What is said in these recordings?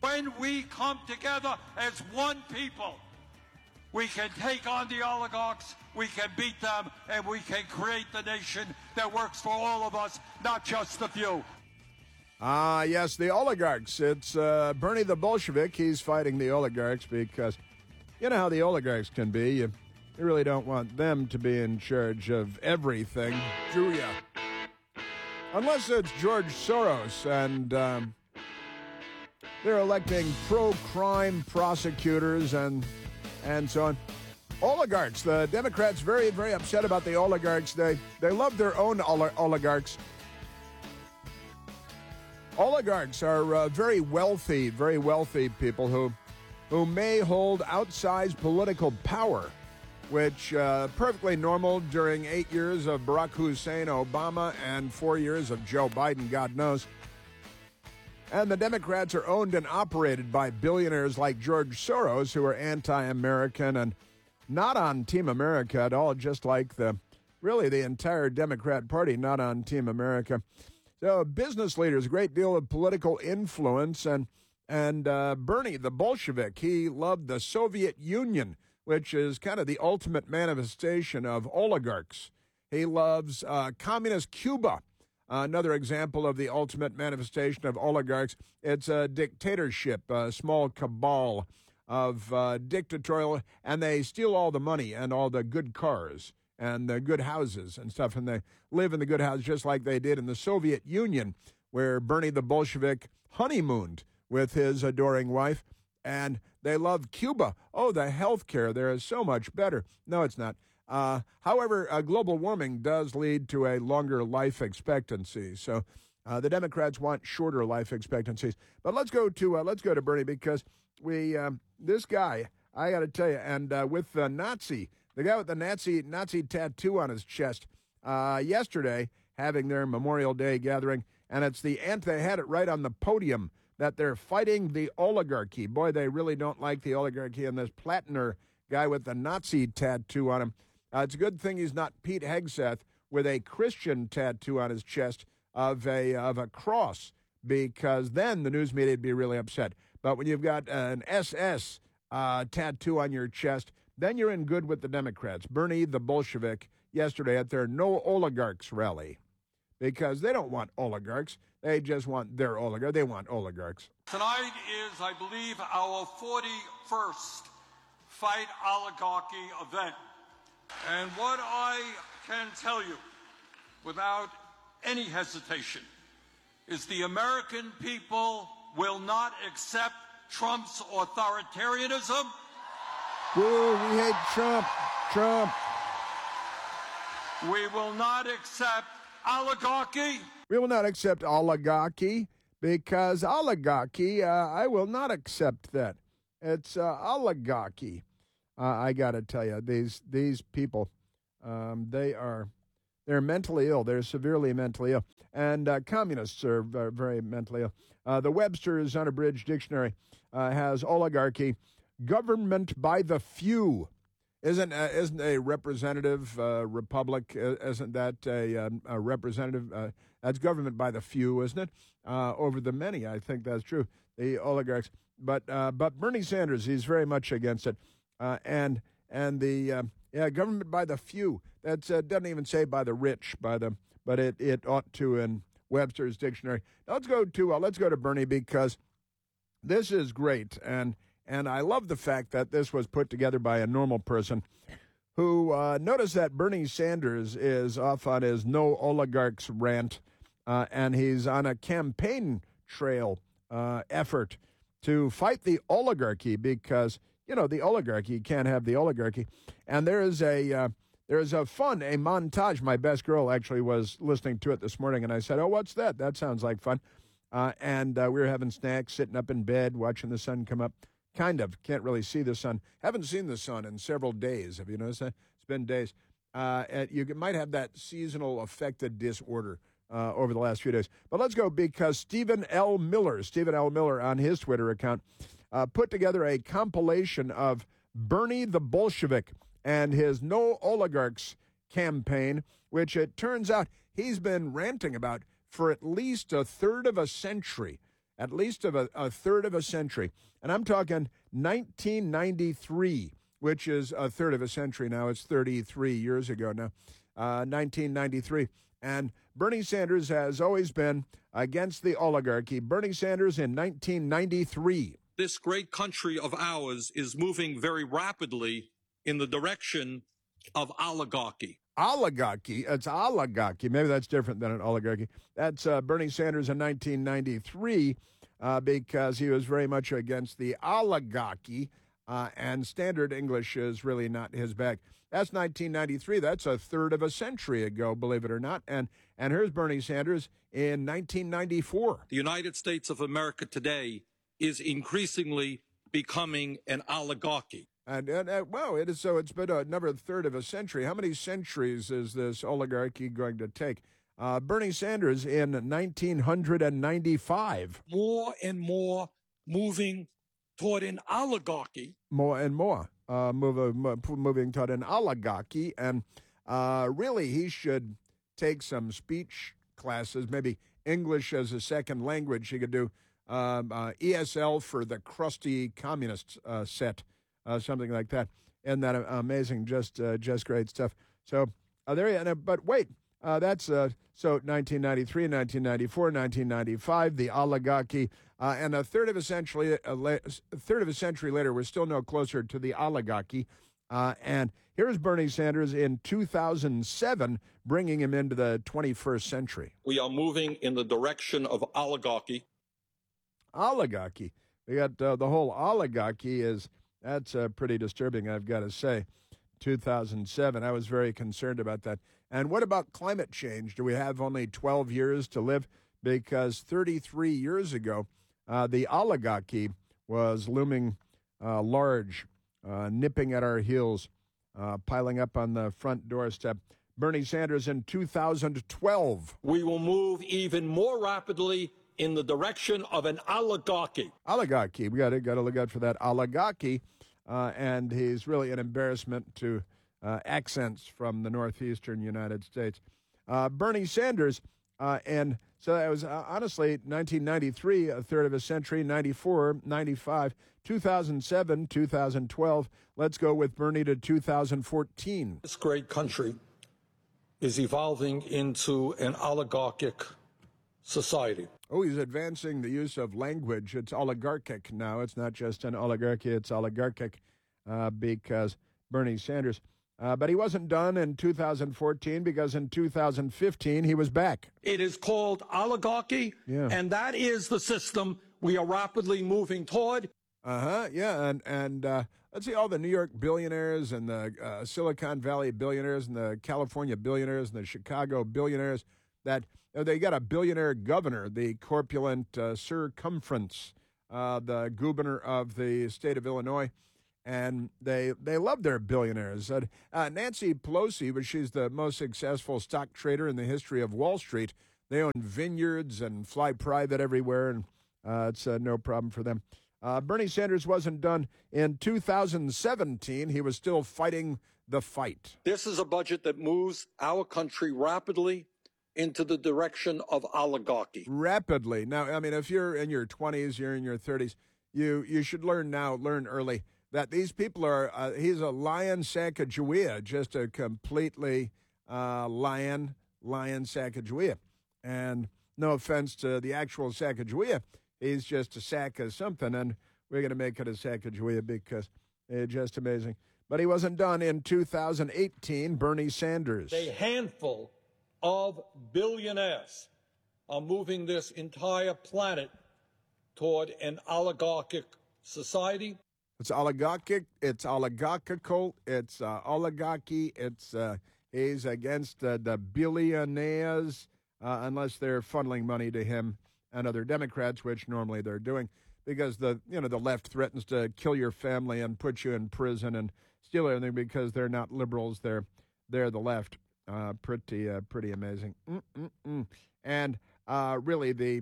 When we come together as one people, we can take on the oligarchs, we can beat them, and we can create the nation that works for all of us, not just the few. Yes, the oligarchs. It's Bernie the Bolshevik. He's fighting the oligarchs because you know how the oligarchs can be. You really don't want them to be in charge of everything, do you? Unless it's George Soros and they're electing pro-crime prosecutors and so on. Oligarchs. The Democrats very, very upset about the oligarchs. They love their own oligarchs. Oligarchs are very wealthy people who may hold outsized political power, which perfectly normal during 8 years of Barack Hussein Obama and 4 years of Joe Biden, God knows. And the Democrats are owned and operated by billionaires like George Soros, who are anti-American and not on Team America at all, just like the entire Democrat Party, not on Team America. So business leaders, a great deal of political influence, and Bernie, the Bolshevik, he loved the Soviet Union, which is kind of the ultimate manifestation of oligarchs. He loves communist Cuba, another example of the ultimate manifestation of oligarchs. It's a dictatorship, a small cabal of dictatorial, and they steal all the money and all the good cars and the good houses and stuff, and they live in the good houses just like they did in the Soviet Union, where Bernie the Bolshevik honeymooned with his adoring wife, and they love Cuba. Oh, the health care there is so much better. No, it's not. However, global warming does lead to a longer life expectancy, so the Democrats want shorter life expectancies. But let's go to Bernie, because this guy, I got to tell you, and with the guy with the Nazi tattoo on his chest, yesterday having their Memorial Day gathering, and they had it right on the podium that they're fighting the oligarchy. Boy, they really don't like the oligarchy, and this Platner guy with the Nazi tattoo on him. It's a good thing he's not Pete Hegseth with a Christian tattoo on his chest of a cross, because then the news media would be really upset. But when you've got an SS tattoo on your chest, then you're in good with the Democrats. Bernie the Bolshevik yesterday at their No Oligarchs rally, because they don't want oligarchs. They just want their oligarchs. They want oligarchs. Tonight is, I believe, our 41st Fight Oligarchy event. And what I can tell you without any hesitation is the American people will not accept Trump's authoritarianism. Boo, we hate Trump. We will not accept oligarchy. We will not accept oligarchy, because oligarchy, I will not accept that. It's oligarchy. I got to tell you, these people, they're mentally ill. They're severely mentally ill. And communists are very mentally ill. The Webster's Unabridged Dictionary has oligarchy, government by the few. Isn't a representative republic? Isn't that a representative? That's government by the few, isn't it? Over the many, I think that's true. The oligarchs, but Bernie Sanders, he's very much against it, and the government by the few. That doesn't even say by the rich, but it ought to in Webster's dictionary. Now let's go to Bernie, because this is great, and I love the fact that this was put together by a normal person who noticed that Bernie Sanders is off on his no oligarchs rant, and he's on a campaign trail effort to fight the oligarchy, because, you know, the oligarchy can't have the oligarchy. And there is a montage. My best girl actually was listening to it this morning, and I said, "Oh, what's that? That sounds like fun." And we were having snacks, sitting up in bed, watching the sun come up. Kind of. Can't really see the sun. Haven't seen the sun in several days. Have you noticed that? It's been days. And you might have that seasonal affected disorder over the last few days. But let's go, because Stephen L. Miller on his Twitter account put together a compilation of Bernie the Bolshevik and his No Oligarchs campaign, which it turns out he's been ranting about for at least a third of a century. at least of a third of a century. And I'm talking 1993, which is a third of a century now. It's 33 years ago now, 1993. And Bernie Sanders has always been against the oligarchy. Bernie Sanders in 1993. This great country of ours is moving very rapidly in the direction of oligarchy. Oligarchy? It's oligarchy. Maybe that's different than an oligarchy. That's Bernie Sanders in 1993 because he was very much against the oligarchy, and standard English is really not his bag. That's 1993. That's a third of a century ago, believe it or not. And here's Bernie Sanders in 1994. The United States of America today is increasingly becoming an oligarchy. And wow, it is so. It's been another third of a century. How many centuries is this oligarchy going to take? Bernie Sanders in 1995. More and more moving toward an oligarchy. More and more moving toward an oligarchy. And really, he should take some speech classes, maybe English as a second language. He could do ESL for the crusty communist set. Something like that. Isn't that amazing? Just great stuff. So there you go. But wait, that's so 1993, 1994, 1995, the oligarchy, and a third of a century later, we're still no closer to the oligarchy. And here's Bernie Sanders in 2007, bringing him into the 21st century. We are moving in the direction of oligarchy. Oligarchy. We got the whole oligarchy is. That's pretty disturbing, I've got to say. 2007, I was very concerned about that. And what about climate change? Do we have only 12 years to live? Because 33 years ago, the oligarchy was looming large, nipping at our heels, piling up on the front doorstep. Bernie Sanders in 2012. We will move even more rapidly in the direction of an oligarchy. Oligarchy. We got to look out for that oligarchy. And he's really an embarrassment to accents from the northeastern United States. Bernie Sanders, and so that was honestly 1993, a third of a century, 94, 95, 2007, 2012. Let's go with Bernie to 2014. This great country is evolving into an oligarchic society. Oh, he's advancing the use of language. It's oligarchic now. It's not just an oligarchy, it's oligarchic because Bernie Sanders. But he wasn't done in 2014 because in 2015 he was back. It is called oligarchy, and that is the system we are rapidly moving toward. Yeah, and let's see all the New York billionaires and the Silicon Valley billionaires and the California billionaires and the Chicago billionaires that they got a billionaire governor, the corpulent Sir Cumference, the governor of the state of Illinois, and they love their billionaires. Nancy Pelosi, she's the most successful stock trader in the history of Wall Street. They own vineyards and fly private everywhere, and it's no problem for them. Bernie Sanders wasn't done in 2017. He was still fighting the fight. This is a budget that moves our country rapidly into the direction of oligarchy. Rapidly. Now, I mean, if you're in your 20s, you're in your 30s, you should learn early, that these people are, he's a lion Sacagawea, just a completely lion Sacagawea. And no offense to the actual Sacagawea, he's just a sack of something, and we're going to make it a Sacagawea because it's just amazing. But he wasn't done in 2018, Bernie Sanders. A handful of billionaires are moving this entire planet toward an oligarchic society. It's oligarchic, it's oligarchical, it's oligarchy, it's he's against the billionaires unless they're funneling money to him and other Democrats, which normally they're doing, because the left threatens to kill your family and put you in prison and steal everything because they're not liberals, they're the left. Pretty amazing. And really,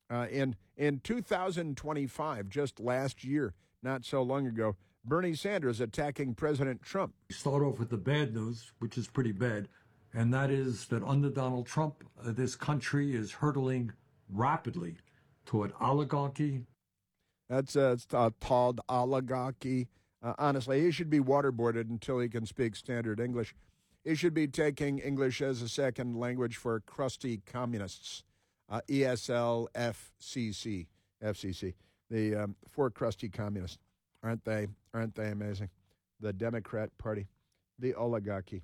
in 2025, just last year, not so long ago, Bernie Sanders attacking President Trump. Start off with the bad news, which is pretty bad, and that is that under Donald Trump, this country is hurtling rapidly toward oligarchy. It's called oligarchy. Honestly, he should be waterboarded until he can speak standard English. He should be taking English as a second language for crusty communists. ESL-FCC, FCC, the four crusty communists. Aren't they amazing? The Democrat Party, the oligarchy.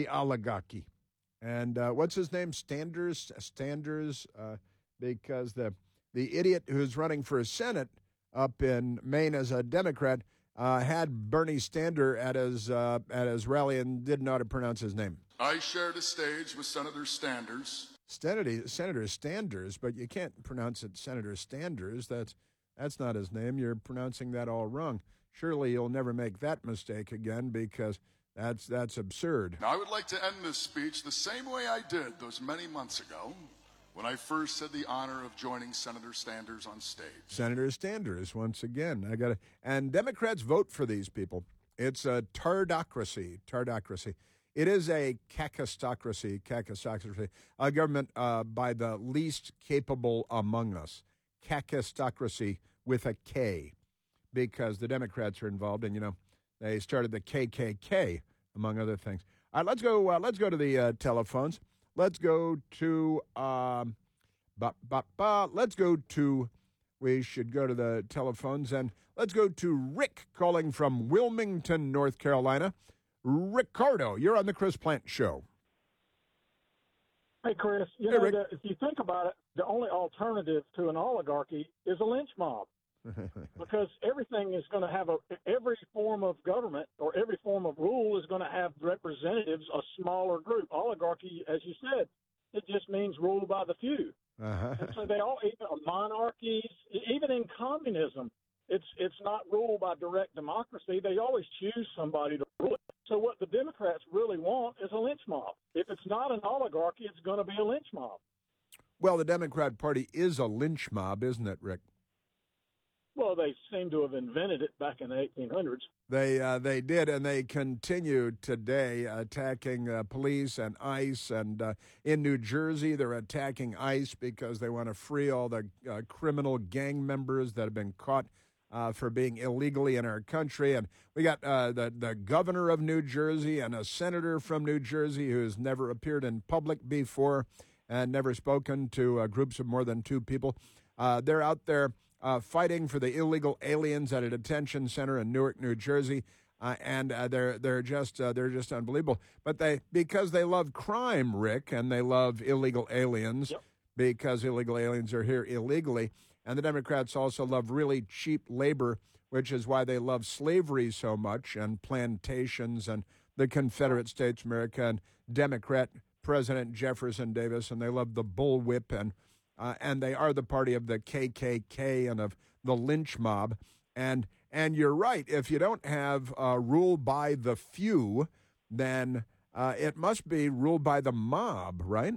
And what's his name? Standers, because the idiot who's running for Senate up in Maine as a Democrat had Bernie Stander at his rally and didn't know how to pronounce his name. I shared a stage with Senator Standers. Senator Standers, but you can't pronounce it Senator Standers. That's not his name. You're pronouncing that all wrong. Surely you'll never make that mistake again, because that's absurd. Now, I would like to end this speech the same way I did those many months ago when I first had the honor of joining Senator Standers on stage. Senator Standers, once again. And Democrats vote for these people. It's a tardocracy. It is a kakistocracy, a government by the least capable among us. Kakistocracy with a K, because the Democrats are involved, and they started the KKK, among other things. All right, let's go to the telephones. Let's go to we should go to the telephones, and let's go to Rick calling from Wilmington, North Carolina. Ricardo, you're on the Chris Plante Show. Hey, Chris, if you think about it, the only alternative to an oligarchy is a lynch mob. Because everything is going to have every form of government or every form of rule is going to have representatives, a smaller group. Oligarchy, as you said, it just means rule by the few. And so they all, even monarchies, even in communism, it's not ruled by direct democracy. They always choose somebody to rule it. So what the Democrats really want is a lynch mob. If it's not an oligarchy, it's going to be a lynch mob. Well, the Democrat Party is a lynch mob, isn't it, Rick? Well, they seem to have invented it back in the 1800s. They did, and they continue today attacking police and ICE. And in New Jersey, they're attacking ICE because they want to free all the criminal gang members that have been caught for being illegally in our country. And we got the governor of New Jersey and a senator from New Jersey who's never appeared in public before and never spoken to groups of more than two people. They're out there fighting for the illegal aliens at a detention center in Newark, New Jersey, and they're just unbelievable. But because they love crime, Rick, and they love illegal aliens, because illegal aliens are here illegally, and the Democrats also love really cheap labor, which is why they love slavery so much, and plantations, and the Confederate States of America, and Democrat President Jefferson Davis, and they love the bullwhip, and they are the party of the KKK and of the lynch mob. And you're right. If you don't have rule by the few, then it must be ruled by the mob, right?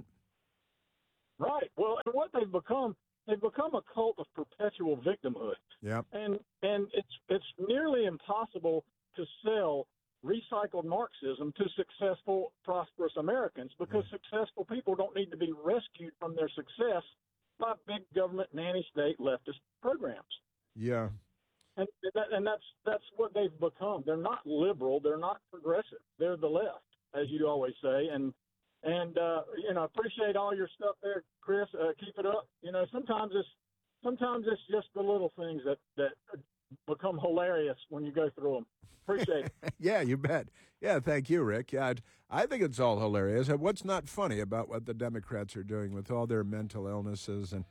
Right. Well, what they've become a cult of perpetual victimhood. Yeah. And it's nearly impossible to sell recycled Marxism to successful, prosperous Americans, because successful people don't need to be rescued from their success by big government nanny state leftist programs. Yeah. And that's what they've become. They're not liberal. They're not progressive. They're the left, as you always say. And appreciate all your stuff there, Chris. Keep it up. Sometimes it's just the little things that become hilarious when you go through them. Appreciate it. Yeah, you bet. Yeah, thank you, Rick. Yeah, I think it's all hilarious. And what's not funny about what the Democrats are doing with all their mental illnesses? And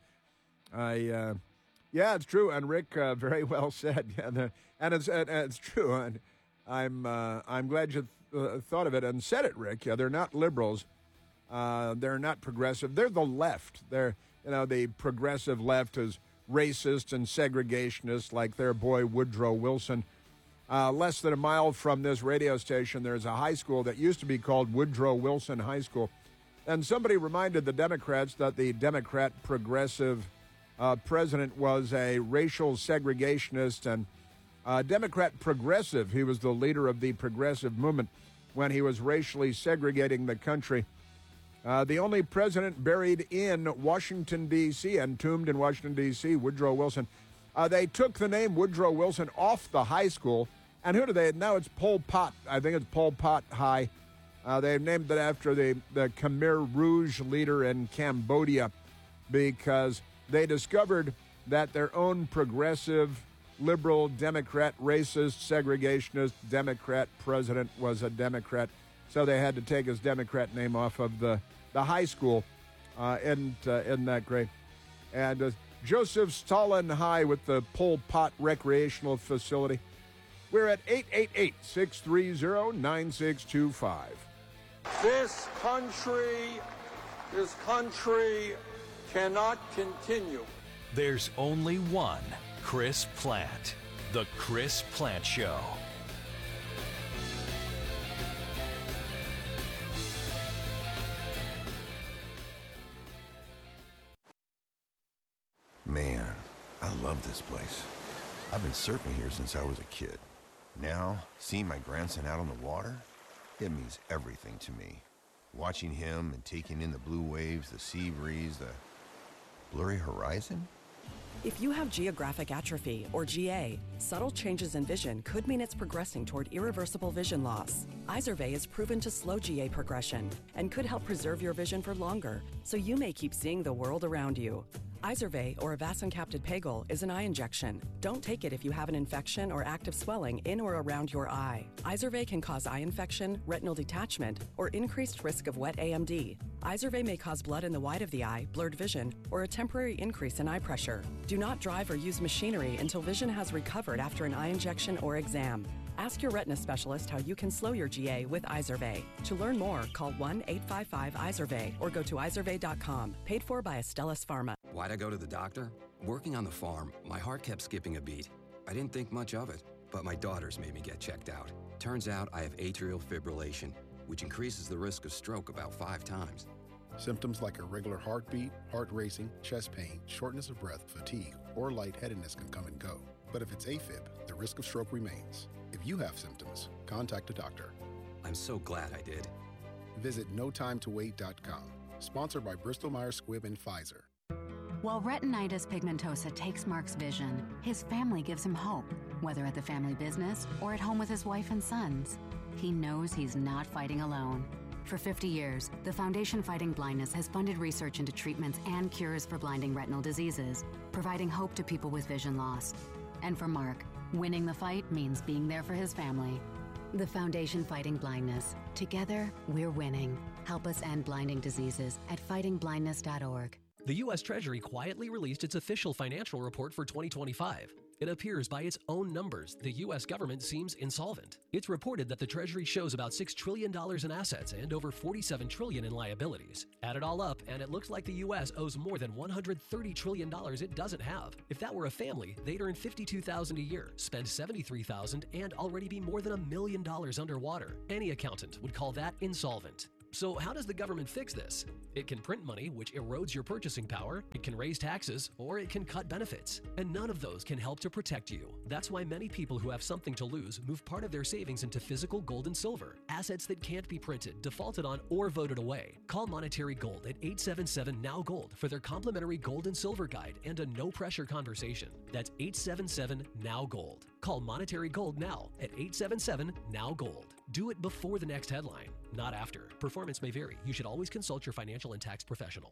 yeah, it's true. And Rick, very well said. Yeah, and it's true. And I'm glad you thought of it and said it, Rick. Yeah, they're not liberals. They're not progressive. They're the left. They're the progressive left is racist and segregationist, like their boy Woodrow Wilson. Less than a mile from this radio station, there's a high school that used to be called Woodrow Wilson High School. And somebody reminded the Democrats that the Democrat progressive president was a racial segregationist and Democrat progressive. He was the leader of the progressive movement when he was racially segregating the country. The only president buried in Washington, D.C., entombed in Washington, D.C., Woodrow Wilson. They took the name Woodrow Wilson off the high school. And who do they? Now it's Pol Pot. I think it's Pol Pot High. They've named it after the Khmer Rouge leader in Cambodia because they discovered that their own progressive, liberal, Democrat, racist, segregationist Democrat president was a Democrat. So they had to take his Democrat name off of the high school. Isn't that great? And Joseph Stalin High with the Pol Pot Recreational Facility. We're at 888-630-9625. This country cannot continue. There's only one Chris Plante. The Chris Plante Show. Man, I love this place. I've been surfing here since I was a kid. Now, seeing my grandson out on the water, it means everything to me. Watching him and taking in the blue waves, the sea breeze, the blurry horizon. If you have geographic atrophy, or GA, subtle changes in vision could mean it's progressing toward irreversible vision loss. Izervay is proven to slow GA progression and could help preserve your vision for longer, so you may keep seeing the world around you. Izervay, or avacincaptad pegol, is an eye injection. Don't take it if you have an infection or active swelling in or around your eye. Izervay can cause eye infection, retinal detachment, or increased risk of wet AMD. Izervay may cause blood in the white of the eye, blurred vision, or a temporary increase in eye pressure. Do not drive or use machinery until vision has recovered after an eye injection or exam. Ask your retina specialist how you can slow your GA with Izervay. To learn more, call 1-855-IZERVAY or go to izervay.com. Paid for by Astellas Pharma. Why'd I go to the doctor? Working on the farm, my heart kept skipping a beat. I didn't think much of it, but my daughters made me get checked out. Turns out I have atrial fibrillation, which increases the risk of stroke about 5 times. Symptoms like irregular heartbeat, heart racing, chest pain, shortness of breath, fatigue, or lightheadedness can come and go. But if it's AFib, the risk of stroke remains. If you have symptoms, contact a doctor. I'm so glad I did. Visit notimetowait.com. Sponsored by Bristol Myers Squibb and Pfizer. While retinitis pigmentosa takes Mark's vision, his family gives him hope, whether at the family business or at home with his wife and sons. He knows he's not fighting alone. For 50 years, the Foundation Fighting Blindness has funded research into treatments and cures for blinding retinal diseases, providing hope to people with vision loss. And for Mark, winning the fight means being there for his family. The Foundation Fighting Blindness. Together, we're winning. Help us end blinding diseases at fightingblindness.org. The U.S. Treasury quietly released its official financial report for 2025. It appears by its own numbers, the U.S. government seems insolvent. It's reported that the Treasury shows about $6 trillion in assets and over $47 trillion in liabilities. Add it all up, and it looks like the U.S. owes more than $130 trillion it doesn't have. If that were a family, they'd earn $52,000 a year, spend $73,000, and already be more than $1 million underwater. Any accountant would call that insolvent. So how does the government fix this? It can print money, which erodes your purchasing power, it can raise taxes, or it can cut benefits. And none of those can help to protect you. That's why many people who have something to lose move part of their savings into physical gold and silver, assets that can't be printed, defaulted on, or voted away. Call Monetary Gold at 877-NOW-GOLD for their complimentary gold and silver guide and a no-pressure conversation. That's 877-NOW-GOLD. Call Monetary Gold now at 877-NOW-GOLD. Do it before the next headline, not after. Performance may vary. You should always consult your financial and tax professional.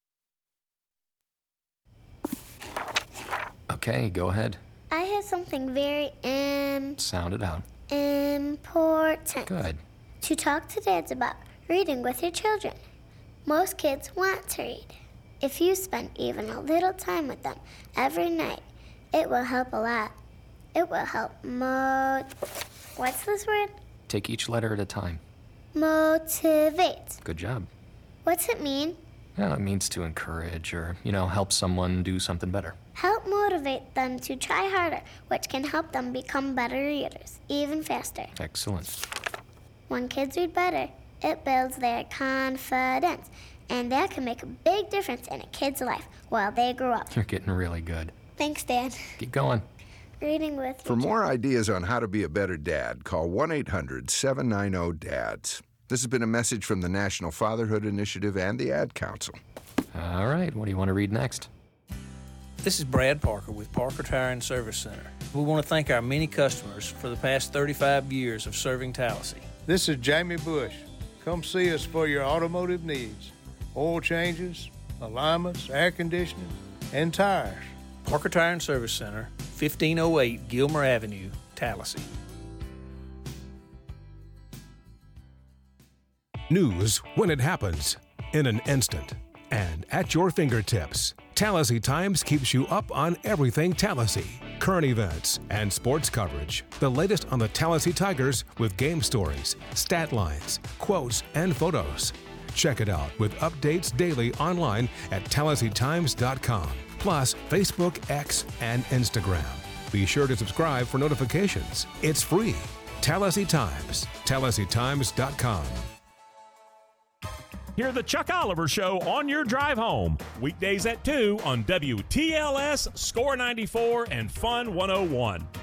Okay, go ahead. I have something very Sound it out. important. Good. To talk to dads about reading with your children. Most kids want to read. If you spend even a little time with them every night, it will help a lot. It will help what's this word? Take each letter at a time. Motivate. Good job. What's it mean? Well, it means to encourage or, help someone do something better. Help motivate them to try harder, which can help them become better readers, even faster. Excellent. When kids read better, it builds their confidence, and that can make a big difference in a kid's life while they grow up. You're getting really good. Thanks, Dad. Keep going. Reading with For more ideas on how to be a better dad, call 1-800-790-DADS. This has been a message from the National Fatherhood Initiative and the Ad Council. All right, what do you want to read next? This is Brad Parker with Parker Tire and Service Center. We want to thank our many customers for the past 35 years of serving Tallahassee. This is Jamie Bush. Come see us for your automotive needs. Oil changes, alignments, air conditioning, and tires. Parker Tire and Service Center, 1508 Gilmer Avenue, Tallahassee. News when it happens, in an instant, and at your fingertips. Tallahassee Times keeps you up on everything Tallahassee. Current events and sports coverage. The latest on the Tallahassee Tigers with game stories, stat lines, quotes, and photos. Check it out with updates daily online at TallahasseeTimes.com. Plus Facebook, X, and Instagram. Be sure to subscribe for notifications. It's free. Tallahassee Times. TallahasseeTimes.com. Hear the Chuck Oliver Show on your drive home. Weekdays at 2 on WTLS, Score 94, and Fun 101.